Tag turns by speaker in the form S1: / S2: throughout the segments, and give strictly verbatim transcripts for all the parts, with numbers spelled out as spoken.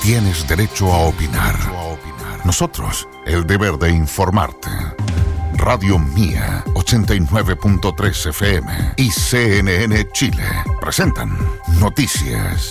S1: tienes derecho a opinar. Nosotros, el deber de informarte. Radio Mía, ochenta y nueve punto tres F M y C N N Chile presentan Noticias.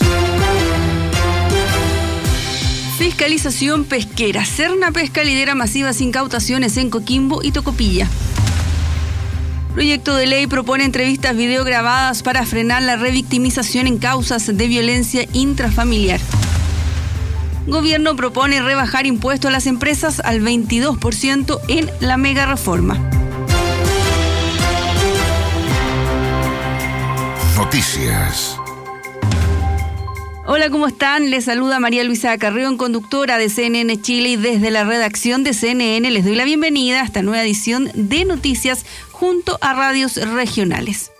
S2: Fiscalización pesquera. Serna Pesca lidera masivas incautaciones en Coquimbo y Tocopilla. Proyecto de ley propone entrevistas videograbadas para frenar la revictimización en causas de violencia intrafamiliar. Gobierno propone rebajar impuestos a las empresas al veintidós por ciento en la mega reforma.
S1: Noticias.
S2: Hola, ¿cómo están? Les saluda María Luisa Carrión, conductora de C N N Chile, y desde la redacción de C N N les doy la bienvenida a esta nueva edición de Noticias junto a radios regionales.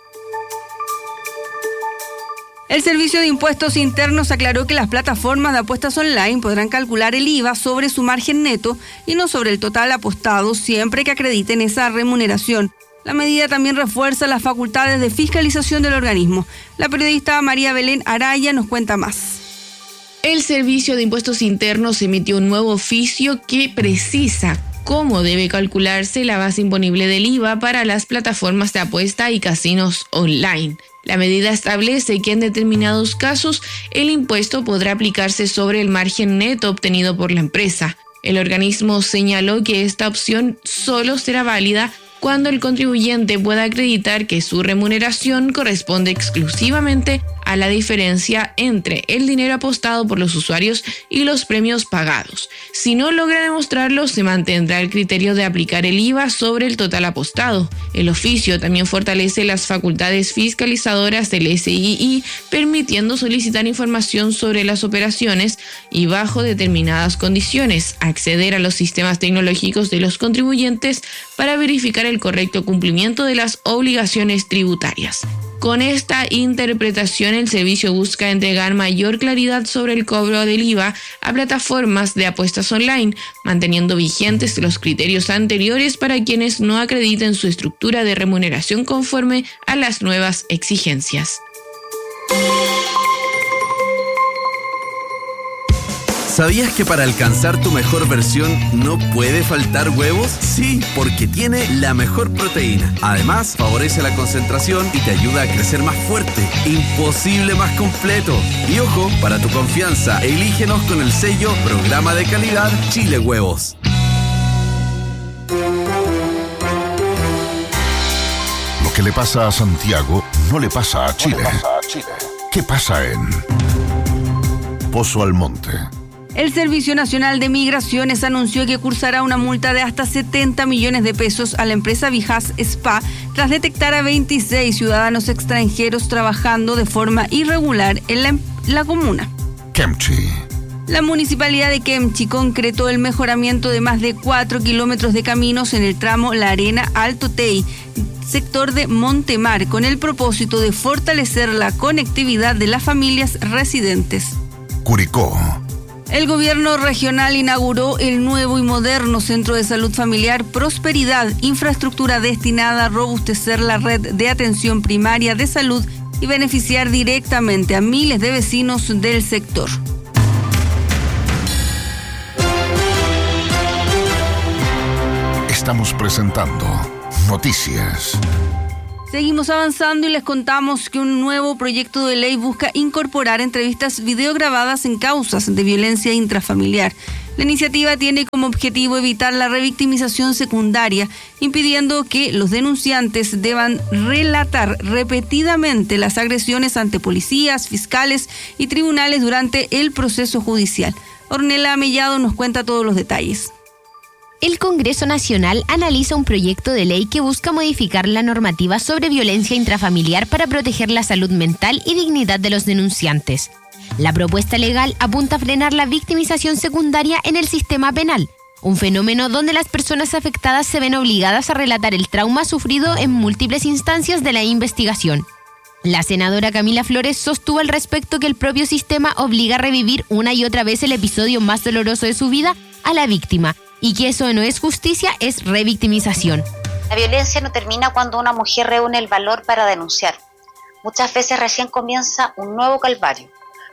S2: El Servicio de Impuestos Internos aclaró que las plataformas de apuestas online podrán calcular el I V A sobre su margen neto y no sobre el total apostado siempre que acrediten esa remuneración. La medida también refuerza las facultades de fiscalización del organismo. La periodista María Belén Araya nos cuenta más.
S3: El Servicio de Impuestos Internos emitió un nuevo oficio que precisa cómo debe calcularse la base imponible del I V A para las plataformas de apuesta y casinos online. La medida establece que en determinados casos el impuesto podrá aplicarse sobre el margen neto obtenido por la empresa. El organismo señaló que esta opción solo será válida cuando el contribuyente pueda acreditar que su remuneración corresponde exclusivamente a la diferencia entre el dinero apostado por los usuarios y los premios pagados. Si no logra demostrarlo, se mantendrá el criterio de aplicar el I V A sobre el total apostado. El oficio también fortalece las facultades fiscalizadoras del S I I, permitiendo solicitar información sobre las operaciones y, bajo determinadas condiciones, acceder a los sistemas tecnológicos de los contribuyentes para verificar el correcto cumplimiento de las obligaciones tributarias. Con esta interpretación, el servicio busca entregar mayor claridad sobre el cobro del I V A a plataformas de apuestas online, manteniendo vigentes los criterios anteriores para quienes no acrediten su estructura de remuneración conforme a las nuevas exigencias.
S4: ¿Sabías que para alcanzar tu mejor versión no puede faltar huevos? Sí, porque tiene la mejor proteína. Además, favorece la concentración y te ayuda a crecer más fuerte. Imposible más completo. Y ojo, para tu confianza, elígenos con el sello Programa de Calidad Chile Huevos.
S1: Lo que le pasa a Santiago no le pasa a Chile. ¿Qué pasa en Pozo Almonte?
S2: El Servicio Nacional de Migraciones anunció que cursará una multa de hasta setenta millones de pesos a la empresa Vijas Spa tras detectar a veintiséis ciudadanos extranjeros trabajando de forma irregular en la, la comuna.
S1: Kemchi.
S2: La municipalidad de Kemchi concretó el mejoramiento de más de cuatro kilómetros de caminos en el tramo La Arena-Alto Tey, sector de Montemar, con el propósito de fortalecer la conectividad de las familias residentes.
S1: Curicó.
S2: El gobierno regional inauguró el nuevo y moderno Centro de Salud Familiar Prosperidad, infraestructura destinada a robustecer la red de atención primaria de salud y beneficiar directamente a miles de vecinos del sector.
S1: Estamos presentando Noticias.
S2: Seguimos avanzando y les contamos que un nuevo proyecto de ley busca incorporar entrevistas videograbadas en causas de violencia intrafamiliar. La iniciativa tiene como objetivo evitar la revictimización secundaria, impidiendo que los denunciantes deban relatar repetidamente las agresiones ante policías, fiscales y tribunales durante el proceso judicial. Ornella Mellado nos cuenta todos los detalles.
S5: El Congreso Nacional analiza un proyecto de ley que busca modificar la normativa sobre violencia intrafamiliar para proteger la salud mental y dignidad de los denunciantes. La propuesta legal apunta a frenar la victimización secundaria en el sistema penal, un fenómeno donde las personas afectadas se ven obligadas a relatar el trauma sufrido en múltiples instancias de la investigación. La senadora Camila Flores sostuvo al respecto que el propio sistema obliga a revivir una y otra vez el episodio más doloroso de su vida a la víctima, y que eso no es justicia, es revictimización.
S6: La violencia no termina cuando una mujer reúne el valor para denunciar. Muchas veces recién comienza un nuevo calvario.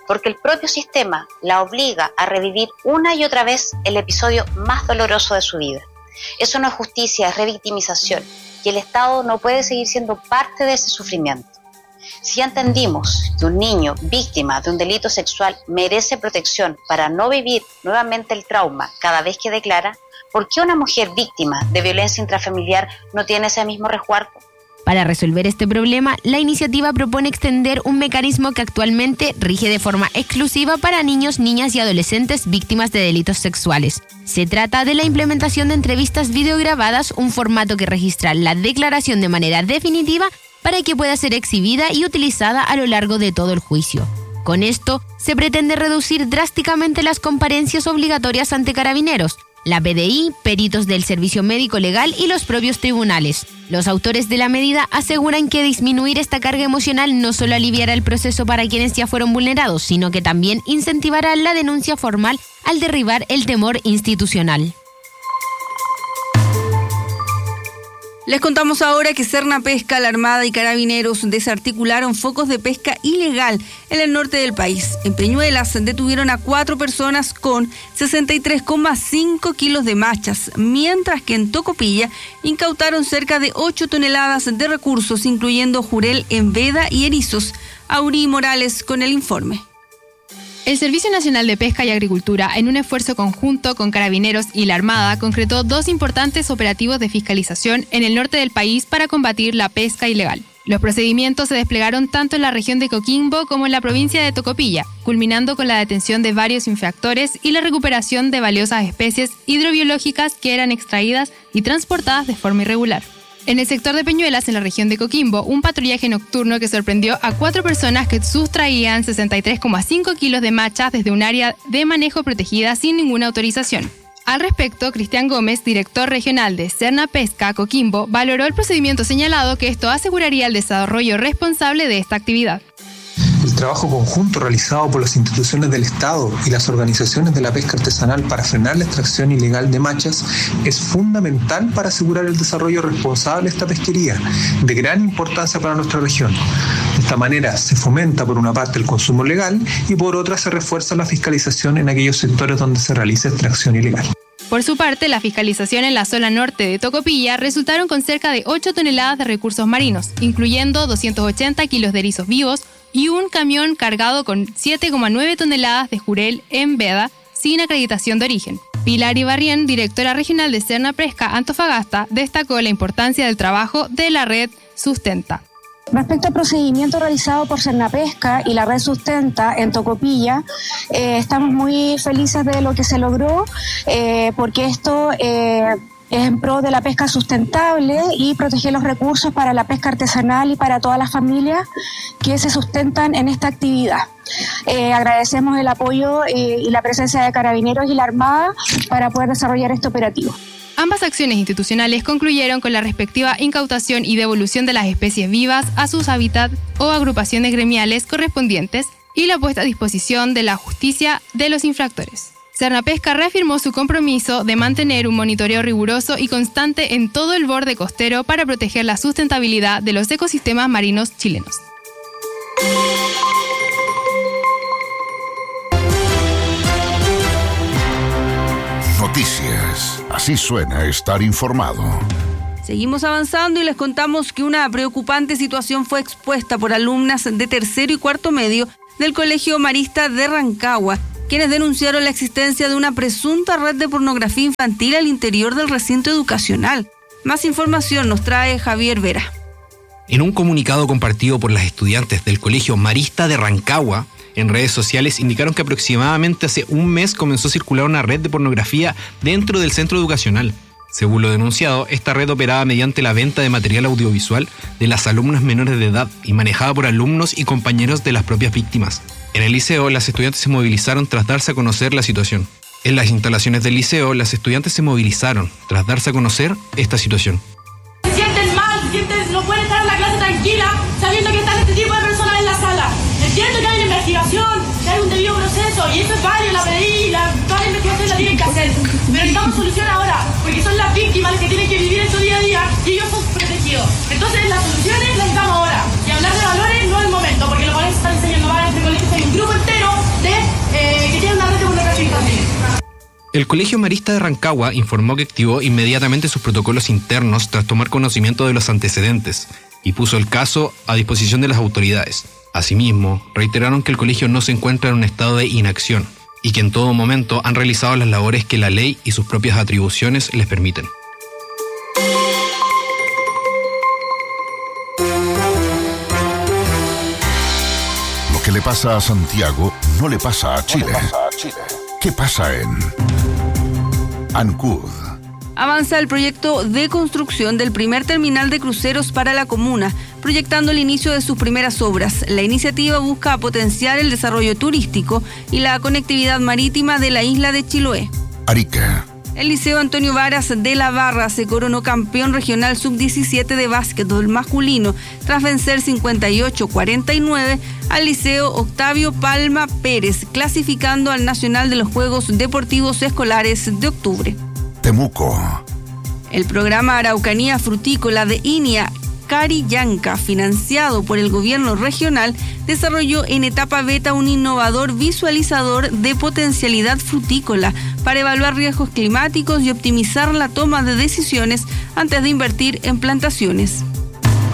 S6: porque el propio sistema la obliga a revivir una y otra vez el episodio más doloroso de su vida. Eso no es justicia, es revictimización, y el Estado no puede seguir siendo parte de ese sufrimiento. Si ya entendimos que un niño víctima de un delito sexual merece protección para no vivir nuevamente el trauma cada vez que declara, ¿por qué una mujer víctima de violencia intrafamiliar no tiene ese mismo resguardo?
S5: Para resolver este problema, la iniciativa propone extender un mecanismo que actualmente rige de forma exclusiva para niños, niñas y adolescentes víctimas de delitos sexuales. Se trata de la implementación de entrevistas videograbadas, un formato que registra la declaración de manera definitiva para que pueda ser exhibida y utilizada a lo largo de todo el juicio. Con esto, se pretende reducir drásticamente las comparencias obligatorias ante carabineros, la P D I, peritos del Servicio Médico Legal y los propios tribunales. Los autores de la medida aseguran que disminuir esta carga emocional no solo aliviará el proceso para quienes ya fueron vulnerados, sino que también incentivará la denuncia formal al derribar el temor institucional.
S2: Les contamos ahora que Sernapesca, la Armada y Carabineros desarticularon focos de pesca ilegal en el norte del país. En Peñuelas detuvieron a cuatro personas con sesenta y tres coma cinco kilos de machas, mientras que en Tocopilla incautaron cerca de ocho toneladas de recursos, incluyendo jurel en veda y erizos. Aurí Morales con el informe.
S7: El Servicio Nacional de Pesca y Agricultura, en un esfuerzo conjunto con Carabineros y la Armada, concretó dos importantes operativos de fiscalización en el norte del país para combatir la pesca ilegal. Los procedimientos se desplegaron tanto en la región de Coquimbo como en la provincia de Tocopilla, culminando con la detención de varios infractores y la recuperación de valiosas especies hidrobiológicas que eran extraídas y transportadas de forma irregular. En el sector de Peñuelas, en la región de Coquimbo, un patrullaje nocturno que sorprendió a cuatro personas que sustraían sesenta y tres coma cinco kilos de machas desde un área de manejo protegida sin ninguna autorización. Al respecto, Cristian Gómez, director regional de Sernapesca Coquimbo, valoró el procedimiento señalado que esto aseguraría el desarrollo responsable de esta actividad.
S8: El trabajo conjunto realizado por las instituciones del Estado y las organizaciones de la pesca artesanal para frenar la extracción ilegal de machas es fundamental para asegurar el desarrollo responsable de esta pesquería, de gran importancia para nuestra región. De esta manera se fomenta por una parte el consumo legal y por otra se refuerza la fiscalización en aquellos sectores donde se realiza extracción ilegal.
S7: Por su parte, la fiscalización en la zona norte de Tocopilla resultaron con cerca de ocho toneladas de recursos marinos, incluyendo doscientos ochenta kilos de erizos vivos y un camión cargado con siete coma nueve toneladas de jurel en veda sin acreditación de origen. Pilar Ibarrien, directora regional de Sernapesca Antofagasta, destacó la importancia del trabajo de la red Sustenta.
S9: Respecto al procedimiento realizado por Sernapesca y la red Sustenta en Tocopilla, eh, estamos muy felices de lo que se logró, eh, porque esto eh, es en pro de la pesca sustentable y proteger los recursos para la pesca artesanal y para todas las familias que se sustentan en esta actividad. Eh, agradecemos el apoyo eh, y la presencia de Carabineros y la Armada para poder desarrollar este operativo.
S7: Ambas acciones institucionales concluyeron con la respectiva incautación y devolución de las especies vivas a sus hábitats o agrupaciones gremiales correspondientes y la puesta a disposición de la justicia de los infractores. Sernapesca reafirmó su compromiso de mantener un monitoreo riguroso y constante en todo el borde costero para proteger la sustentabilidad de los ecosistemas marinos chilenos.
S1: Noticias. Así suena estar informado.
S2: Seguimos avanzando y les contamos que una preocupante situación fue expuesta por alumnas de tercero y cuarto medio del Colegio Marista de Rancagua, quienes denunciaron la existencia de una presunta red de pornografía infantil al interior del recinto educacional. Más información nos trae Javier Vera.
S10: En un comunicado compartido por las estudiantes del Colegio Marista de Rancagua, en redes sociales indicaron que aproximadamente hace un mes comenzó a circular una red de pornografía dentro del centro educacional. Según lo denunciado, esta red operaba mediante la venta de material audiovisual de las alumnas menores de edad y manejada por alumnos y compañeros de las propias víctimas. En el liceo, las estudiantes se movilizaron tras darse a conocer la situación. En las instalaciones del liceo, las estudiantes se movilizaron tras darse a conocer esta situación.
S11: Se sienten mal, se sienten, no pueden estar en la clase tranquila sabiendo que están este tipo de personas en la sala. Entiendo que hay una investigación, que hay un debido proceso, y eso es válido, la P D I, la, toda la investigación la tienen que hacer. Pero necesitamos solución ahora, porque son las víctimas las que tienen que vivir esto día a día y ellos son protegidos. Entonces las soluciones las necesitamos ahora. Y hablar de valores no es el momento, porque los valores se están enseñando mal entre colegios. Hay un grupo entero
S10: El Colegio Marista de Rancagua informó que activó inmediatamente sus protocolos internos tras tomar conocimiento de los antecedentes y puso el caso a disposición de las autoridades. Asimismo, reiteraron que el colegio no se encuentra en un estado de inacción y que en todo momento han realizado las labores que la ley y sus propias atribuciones les permiten.
S1: Lo que le pasa a Santiago no le pasa a Chile. ¿Qué pasa en Ancud?
S2: Avanza el proyecto de construcción del primer terminal de cruceros para la comuna, proyectando el inicio de sus primeras obras. La iniciativa busca potenciar el desarrollo turístico y la conectividad marítima de la isla de Chiloé.
S1: Arica.
S2: El Liceo Antonio Varas de la Barra se coronó campeón regional sub diecisiete de básquetbol masculino tras vencer cincuenta y ocho a cuarenta y nueve al Liceo Octavio Palma Pérez, clasificando al Nacional de los Juegos Deportivos Escolares de octubre.
S1: Temuco.
S2: El programa Araucanía Frutícola de Inia Carillanca, financiado por el gobierno regional, desarrolló en etapa beta un innovador visualizador de potencialidad frutícola para evaluar riesgos climáticos y optimizar la toma de decisiones antes de invertir en plantaciones.